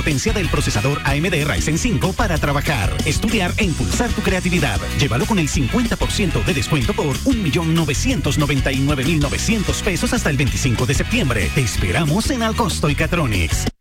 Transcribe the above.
potencia del procesador AMD Ryzen 5 para trabajar, estudiar e impulsar tu creatividad. Llévalo con el 50% de descuento por 1.999.900 pesos hasta el 25 de septiembre. Te esperamos en Alcosto y Catronics.